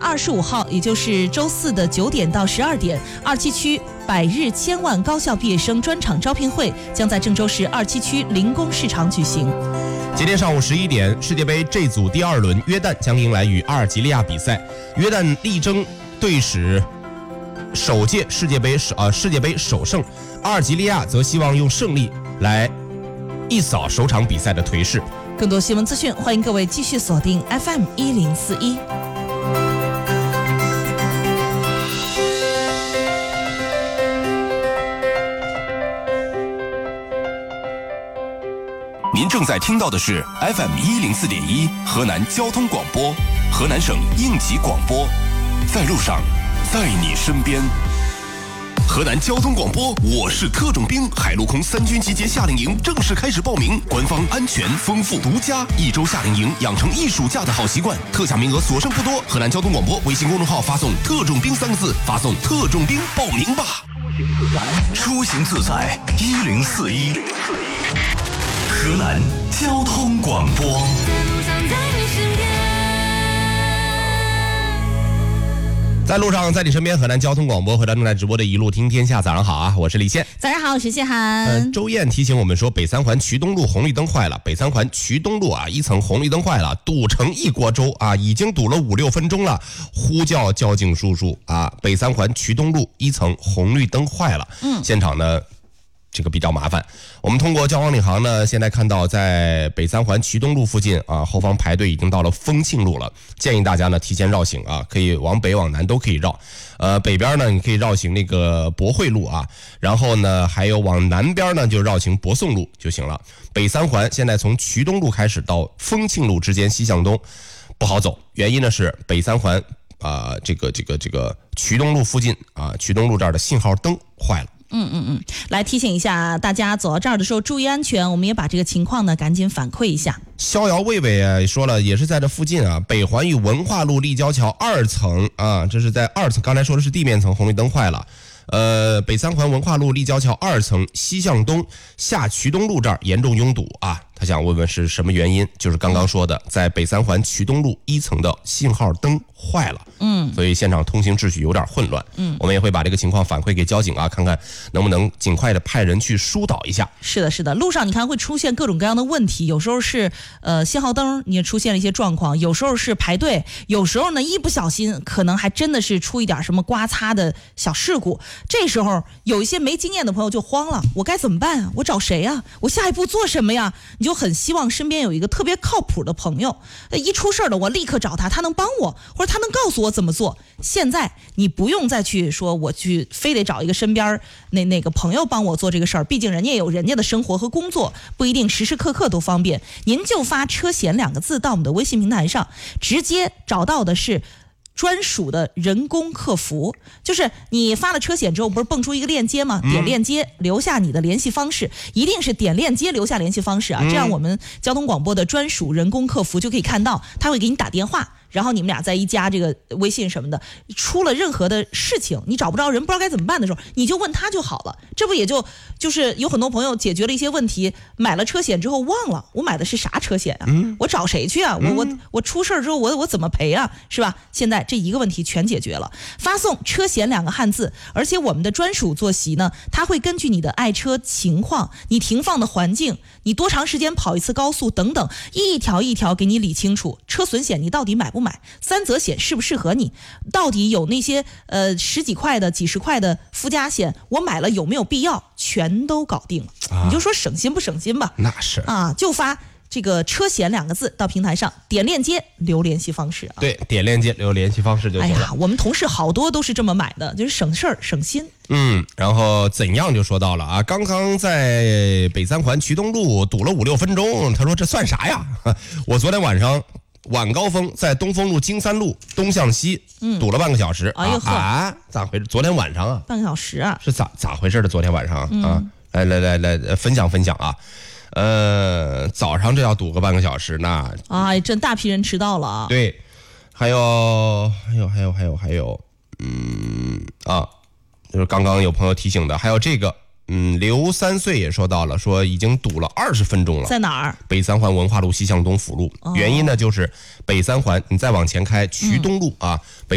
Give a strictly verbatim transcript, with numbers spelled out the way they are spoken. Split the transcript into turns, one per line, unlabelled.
二十五号，也就是周四的九点到十二点，二七区百日千万高校毕业生专场招聘会将在郑州市二七区临工市场举行。
今天上午十一点，世界杯 G 组第二轮，约旦将迎来与阿尔及利亚比赛。约旦力争队史首届世界杯呃世界杯首胜，阿尔及利亚则希望用胜利来一扫首场比赛的颓势。
更多新闻资讯，欢迎各位继续锁定 F M 一零四一。
您正在听到的是 F M 一零四点一河南交通广播，河南省应急广播，在路上，在你身边。河南交通广播，我是特种兵，海陆空三军集结夏令营正式开始报名，官方安全、丰富、独家，一周夏令营，养成一暑假的好习惯，特价名额所剩不多。河南交通广播微信公众号发送“特种兵”三个字，发送“特种兵”报名吧。
出行自在一零四一，河南交通广播。
在路上，在你身边，河南交通广播，回到正在直播的一路听天下。早上好啊，我是李现。
早上好，我是谢涵。
呃，周燕提醒我们说，北三环衢东路红绿灯坏了。北三环衢东路啊，一层红绿灯坏了，堵成一锅粥啊，已经堵了五六分钟了。呼叫交警叔叔啊，北三环衢东路一层红绿灯坏了。嗯，现场呢，这个比较麻烦。我们通过交广领航呢，现在看到在北三环衢东路附近啊，后方排队已经到了丰庆路了。建议大家呢提前绕行啊，可以往北往南都可以绕。呃，北边呢你可以绕行那个博汇路啊，然后呢还有往南边呢就绕行博宋路就行了。北三环现在从衢东路开始到丰庆路之间西向东不好走，原因呢是北三环啊、呃、这个这个这个衢东路附近啊衢东路这儿的信号灯坏了。
嗯嗯嗯，来提醒一下大家，走到这儿的时候注意安全。我们也把这个情况呢赶紧反馈一下。
逍遥魏魏啊说了，也是在这附近啊，北环与文化路立交桥二层啊，这是在二层，刚才说的是地面层红绿灯坏了。呃，北三环文化路立交桥二层西向东下衢东路这儿严重拥堵啊。他想问问是什么原因，就是刚刚说的，在北三环衢东路一层的信号灯坏了，嗯，所以现场通行秩序有点混乱，嗯，我们也会把这个情况反馈给交警啊，看看能不能尽快的派人去疏导一下。
是的，是的，路上你看会出现各种各样的问题，有时候是呃信号灯你也出现了一些状况，有时候是排队，有时候呢一不小心可能还真的是出一点什么刮擦的小事故，这时候有一些没经验的朋友就慌了，我该怎么办啊？我找谁啊？我下一步做什么呀？你就很希望身边有一个特别靠谱的朋友，一出事了我立刻找他，他能帮我，或者他能告诉我怎么做。现在你不用再去说我去非得找一个身边那那个朋友帮我做这个事儿，毕竟人家也有人家的生活和工作，不一定时时刻刻都方便。您就发车险两个字到我们的微信平台上，直接找到的是专属的人工客服，就是你发了车险之后不是蹦出一个链接吗？点链接留下你的联系方式，一定是点链接留下联系方式啊，这样我们交通广播的专属人工客服就可以看到，他会给你打电话，然后你们俩在一加这个微信什么的，出了任何的事情你找不着人不知道该怎么办的时候，你就问他就好了。这不也就就是有很多朋友解决了一些问题，买了车险之后忘了我买的是啥车险啊、嗯、我找谁去啊、嗯、我我我出事之后我我怎么赔啊，是吧？现在这一个问题全解决了，发送车险两个汉字，而且我们的专属坐席呢，它会根据你的爱车情况，你停放的环境，你多长时间跑一次高速等等，一条一条给你理清楚。车损险你到底买不买？三责险适不适合你？到底有那些呃十几块的、几十块的附加险，我买了有没有必要？全都搞定了，啊、你就说省心不省心吧？
那是啊，
就发这个车险两个字到平台上，点链接留联系方式啊。
对，点链接留联系方式就行了。
哎呀，我们同事好多都是这么买的，就是省事儿省心。
嗯，然后怎样就说到了啊，刚刚在北三环衢东路堵了五六分钟，他说这算啥呀？我昨天晚上晚高峰在东风路京三路东向西堵了半个小时。
哎呦呵
啊，咋回事？昨天晚上啊，
半个小时啊，
是咋咋回事的？昨天晚上啊，嗯、来来来来分享分享啊。呃，早上这要堵个半个小时，那
哎，真大批人迟到了啊。
对，还有还有还有还有还有，嗯啊，就是刚刚有朋友提醒的，还有这个。嗯，刘三岁也说到了，说已经堵了二十分钟了。
在哪儿？
北三环文化路西向东辅路。哦、原因呢，就是北三环你再往前开，衢东路、嗯、啊，北